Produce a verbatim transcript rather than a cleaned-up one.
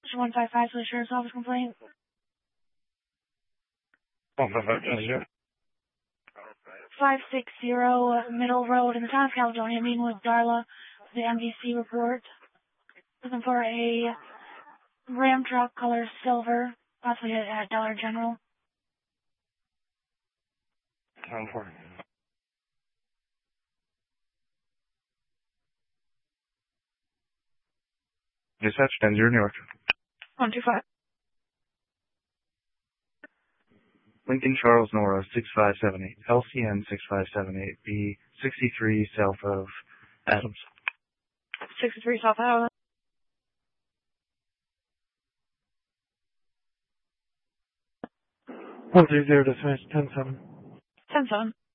one five five for the Sheriff's Office complaint. one five five, zero. five six zero Middle Road in the town of Caledonia, meeting with Darla, the M D C report. Looking for a Ram truck, color silver, possibly at, at Dollar General. Sound four. Dispatch ten zero New York. one two five. Lincoln Charles Nora six five seven eight. L C N six five seven eight. B sixty-three south of Adams. sixty-three South Avenue. one three zero dispatch ten seven. ten seven.